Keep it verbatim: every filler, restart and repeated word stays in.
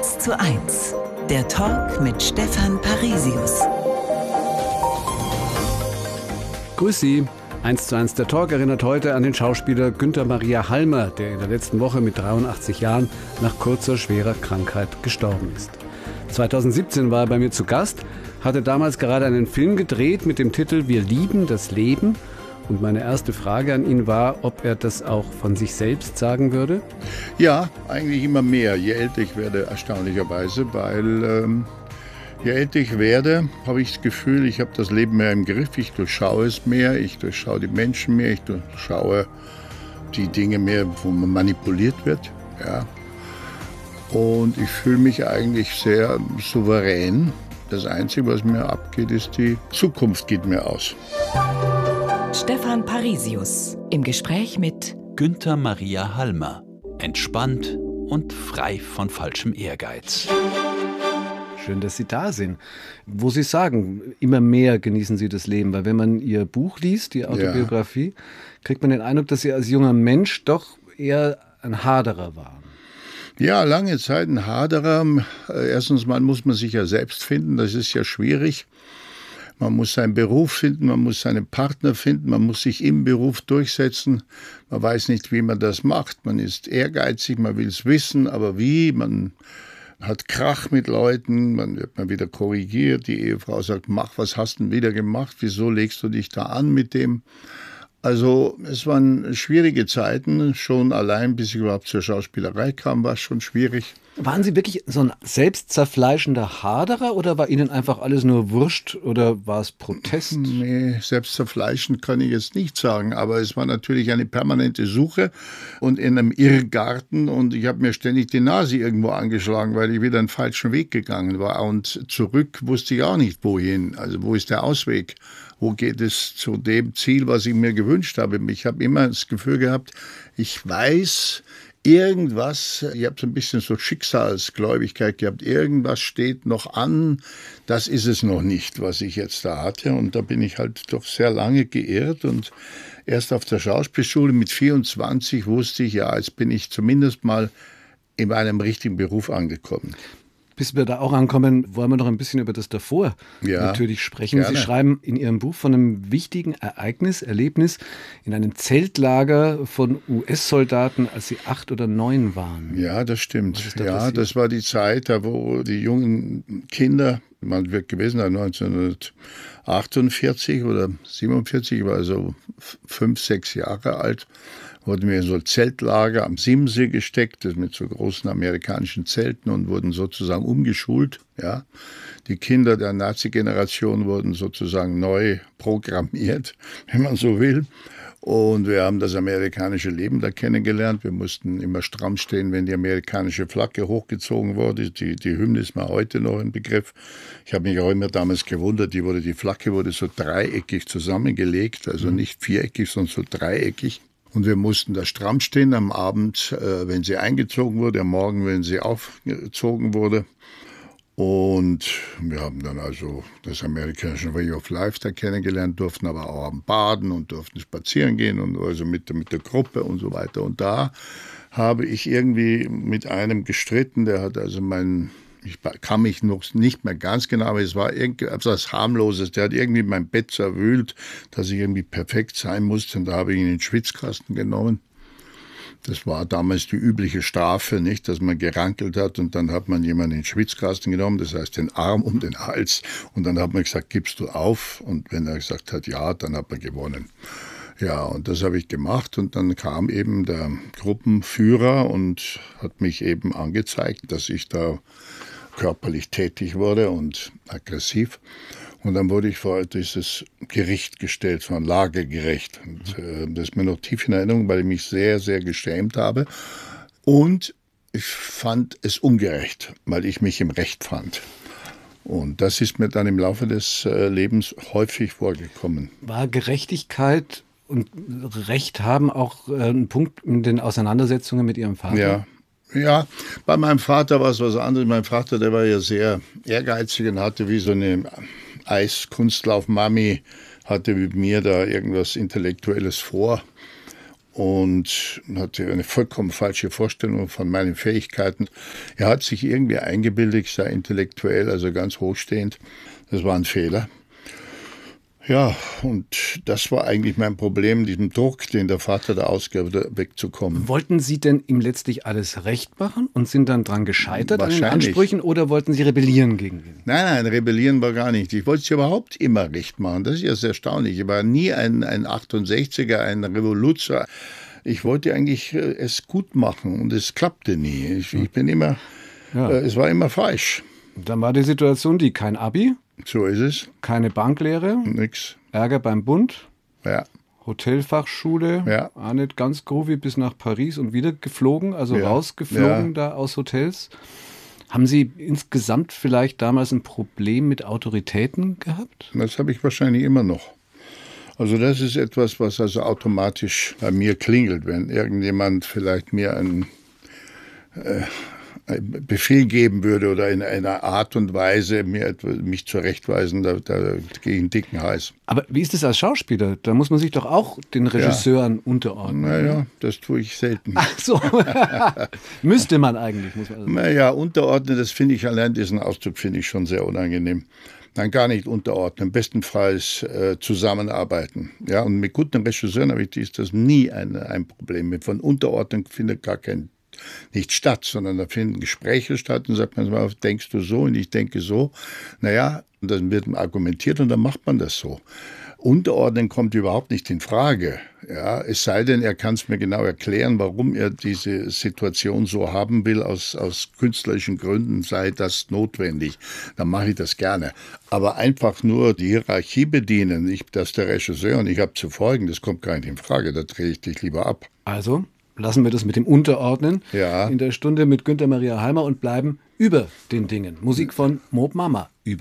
eins zu eins. Der Talk mit Stefan Parisius. Grüß Sie. eins zu eins der Talk erinnert heute an den Schauspieler Günther Maria Halmer, der in der letzten Woche mit dreiundachtzig Jahren nach kurzer, schwerer Krankheit gestorben ist. zweitausendsiebzehn war er bei mir zu Gast, hatte damals gerade einen Film gedreht mit dem Titel Wir lieben das Leben. Und meine erste Frage an ihn war, ob er das auch von sich selbst sagen würde? Ja, eigentlich immer mehr, je älter ich werde, erstaunlicherweise, weil ähm, je älter ich werde, habe ich das Gefühl, ich habe das Leben mehr im Griff, ich durchschaue es mehr, ich durchschaue die Menschen mehr, ich durchschaue die Dinge mehr, wo man manipuliert wird. Ja. Und ich fühle mich eigentlich sehr souverän. Das Einzige, was mir abgeht, ist die Zukunft geht mir aus. Stefan Parisius im Gespräch mit Günther Maria Halmer. Entspannt und frei von falschem Ehrgeiz. Schön, dass Sie da sind. Wo Sie sagen, immer mehr genießen Sie das Leben. Weil wenn man Ihr Buch liest, die Autobiografie, ja, kriegt man den Eindruck, dass Sie als junger Mensch doch eher ein Haderer waren. Ja, lange Zeit ein Haderer. Erstens mal muss man sich ja selbst finden, das ist ja schwierig. Man muss seinen Beruf finden, man muss seinen Partner finden, man muss sich im Beruf durchsetzen. Man weiß nicht, wie man das macht. Man ist ehrgeizig, man will es wissen, aber wie? Man hat Krach mit Leuten, man wird mal wieder korrigiert. Die Ehefrau sagt, mach, was hast du denn wieder gemacht? Wieso legst du dich da an mit dem? Also es waren schwierige Zeiten, schon allein bis ich überhaupt zur Schauspielerei kam, war es schon schwierig. Waren Sie wirklich so ein selbstzerfleischender Haderer oder war Ihnen einfach alles nur wurscht oder war es Protest? Nee, selbstzerfleischend kann ich jetzt nicht sagen, aber es war natürlich eine permanente Suche und in einem Irrgarten und ich habe mir ständig die Nase irgendwo angeschlagen, weil ich wieder einen falschen Weg gegangen war und zurück wusste ich auch nicht wohin, also wo ist der Ausweg? Wo geht es zu dem Ziel, was ich mir gewünscht habe? Ich habe immer das Gefühl gehabt, ich weiß, irgendwas, ich habe so ein bisschen so Schicksalsgläubigkeit gehabt, irgendwas steht noch an, das ist es noch nicht, was ich jetzt da hatte. Und da bin ich halt doch sehr lange geirrt und erst auf der Schauspielschule mit vierundzwanzig wusste ich, ja, jetzt bin ich zumindest mal in meinem richtigen Beruf angekommen. Bis wir da auch ankommen, wollen wir noch ein bisschen über das davor ja, natürlich sprechen. gerne. Sie schreiben in Ihrem Buch von einem wichtigen Ereignis, Erlebnis in einem Zeltlager von U S-Soldaten, als Sie acht oder neun waren. Ja, das stimmt. Da ja, passiert? Das war die Zeit, da wo die jungen Kinder, man wird gewesen sein, neunzehnhundertachtundvierzig oder siebenundvierzig, ich war so fünf, sechs Jahre alt, wurden wir in so Zeltlager am Chiemsee gesteckt, das mit so großen amerikanischen Zelten und wurden sozusagen umgeschult. Ja. Die Kinder der Nazi-Generation wurden sozusagen neu programmiert, wenn man so will. Und wir haben das amerikanische Leben da kennengelernt. Wir mussten immer stramm stehen, wenn die amerikanische Flagge hochgezogen wurde. Die, die Hymne ist mir heute noch ein Begriff. Ich habe mich auch immer damals gewundert, die, wurde, die Flagge wurde so dreieckig zusammengelegt, also nicht viereckig, sondern so dreieckig. Und wir mussten da stramm stehen am Abend, äh, wenn sie eingezogen wurde, am Morgen, wenn sie aufgezogen wurde. Und wir haben dann also das amerikanische Way of Life da kennengelernt, durften aber auch am Baden und durften spazieren gehen und also mit, mit der Gruppe und so weiter. Und da habe ich irgendwie mit einem gestritten, der hat also meinen, ich kann mich noch nicht mehr ganz genau, aber es war irgendwas harmloses, der hat irgendwie mein Bett zerwühlt, dass ich irgendwie perfekt sein musste und da habe ich ihn in den Schwitzkasten genommen. Das war damals die übliche Strafe, nicht, dass man gerankelt hat und dann hat man jemanden in den Schwitzkasten genommen, das heißt den Arm um den Hals und dann hat man gesagt, gibst du auf? Und wenn er gesagt hat, ja, dann hat man gewonnen. Ja, und das habe ich gemacht und dann kam eben der Gruppenführer und hat mich eben angezeigt, dass ich da körperlich tätig wurde und aggressiv. Und dann wurde ich vor dieses Gericht gestellt, so ein Lagergericht. Und äh, das ist mir noch tief in Erinnerung, weil ich mich sehr, sehr geschämt habe. Und ich fand es ungerecht, weil ich mich im Recht fand. Und das ist mir dann im Laufe des äh, Lebens häufig vorgekommen. War Gerechtigkeit und Recht haben auch äh, ein Punkt in den Auseinandersetzungen mit Ihrem Vater? Ja. Ja, bei meinem Vater war es was anderes. Mein Vater, der war ja sehr ehrgeizig und hatte wie so eine Eiskunstlauf-Mami, hatte mit mir da irgendwas Intellektuelles vor. und hatte eine vollkommen falsche Vorstellung von meinen Fähigkeiten. Er hat sich irgendwie eingebildet, ich sei intellektuell, also ganz hochstehend. Das war ein Fehler. Ja, und das war eigentlich mein Problem, diesem Druck, den der Vater da ausgab, wegzukommen. Wollten Sie denn ihm letztlich alles recht machen und sind dann dran gescheitert an den Wahrscheinlich. Ansprüchen oder wollten Sie rebellieren gegen ihn? Nein, nein, rebellieren war gar nicht. Ich wollte es überhaupt immer recht machen. Das ist ja sehr erstaunlich. Ich war nie ein, ein achtundsechziger, ein Revoluzer. Ich wollte eigentlich äh, es gut machen und es klappte nie. Ich, ich bin immer, Ja. äh, es war immer falsch. Dann war die Situation die: kein Abi, So ist es. keine Banklehre, Nix. Ärger beim Bund, Ja. Hotelfachschule, Ja. auch nicht ganz groovy, bis nach Paris und wieder geflogen, also Ja. rausgeflogen Ja. da aus Hotels. Haben Sie insgesamt vielleicht damals ein Problem mit Autoritäten gehabt? Das habe ich wahrscheinlich immer noch. Also das ist etwas, was also automatisch bei mir klingelt, wenn irgendjemand vielleicht mir einen, äh, einen Befehl geben würde oder in einer Art und Weise mir etwas, mich zurechtweisen, da, da gehe ich einen dicken Hals. Aber wie ist es als Schauspieler? Da muss man sich doch auch den Regisseuren unterordnen. Naja, das tue ich selten. Ach so. Müsste man eigentlich, muss man also. Naja, unterordnen, das finde ich, allein diesen Ausdruck finde ich schon sehr unangenehm. Nein, gar nicht unterordnen, bestenfalls äh, zusammenarbeiten. Ja, und mit guten Regisseuren habe ich, ist das nie ein, ein Problem. Mit von Unterordnen findet gar kein, nicht statt, sondern da finden Gespräche statt und sagt man mal, denkst du so und ich denke so. Naja, und dann wird argumentiert und dann macht man das so. Unterordnen kommt überhaupt nicht in Frage. Ja, es sei denn, er kann es mir genau erklären, warum er diese Situation so haben will, aus, aus künstlerischen Gründen sei das notwendig. Dann mache ich das gerne. Aber einfach nur die Hierarchie bedienen, ich, das ist der Regisseur und ich habe zu folgen, das kommt gar nicht in Frage, da drehe ich dich lieber ab. Also lassen wir das mit dem Unterordnen Ja. in der Stunde mit Günther Maria Halmer und bleiben über den Dingen. Musik von Mob Mama. Über